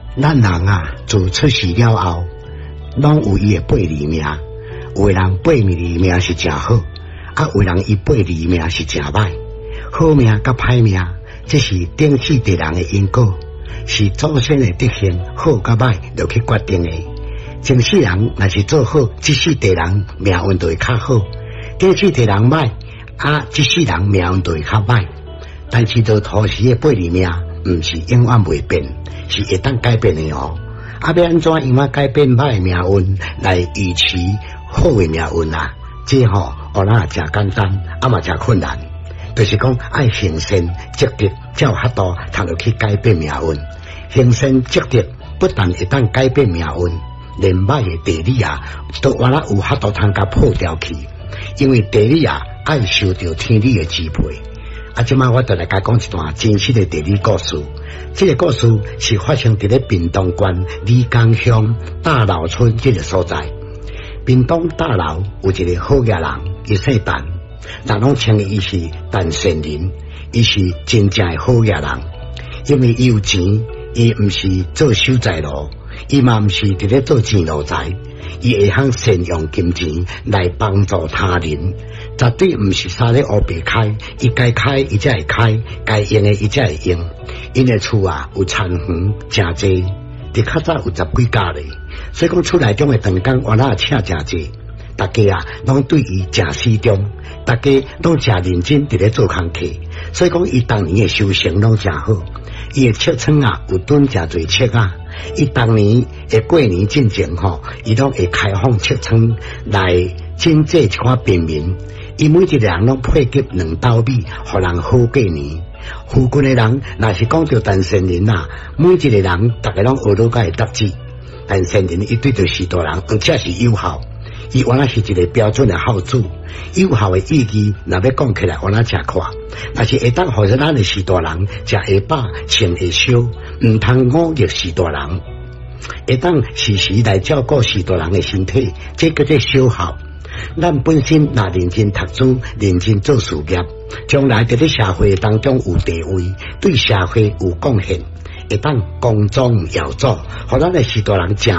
咱人啊，自出世了后，拢有伊的八字命。有的人八字命是真好，有人伊八字命是真歹。好命甲歹命，这是顶世地人的因果，是祖先的德行好甲歹就去决定的。前世人若是做好，这世地人命运就会较好；顶世地人歹，这世人命运就会较歹。但是到土时的八字命，毋是永远袂变，是会当改变的哦。要安怎样改变歹的命运来维持好的命运啊？这咱也真简单，嘛真困难。就是讲爱行善积德，才有法度通落去改变命运。行善积德不但会当改变命运，连歹的地理都有法度通甲破掉去。因为地理爱受到天理的支配。即摆我就来甲讲一段真实的地理故事。这个故事是发生伫咧屏东县李岗乡大老村这个所在。屏东大老有一个好野人，伊姓陈，人拢称伊是陈善人，伊是真正的好野人。因为伊有钱，伊毋是做守财奴，伊嘛毋是伫咧做钱奴财，伊会晓善用金钱来帮助他人。绝对毋是三咧乌白开，伊该开伊才会开，该用的伊才会用。因的厝有田园真济，伫较早有10几家咧，所以讲厝内中的长工原来请真济，大家拢对伊真始终，大家拢真认真伫咧做工课，所以讲伊当年的修行拢真好。伊的切床有炖真侪切伊当年的过年进前伊拢会开放切床来赈济一寡平民。伊每一个人拢配给2斗米，互人好过年。附近的人若是讲到陈善人每一个人大家拢学到甲会答字。陈善人伊对着许多人，而且是有效。伊原来是一个标准的孝子，有效的意义，若要讲起来，原来真快。若是会当互咱的许多人食会饱，穿会烧，毋通忤逆许多人，会当时时来照顾许多人的身体，这叫做小孝。咱本身若认真读书，认真做事业，将来在社会当中有地位，对社会有贡献，会当光宗耀祖，互咱的许多人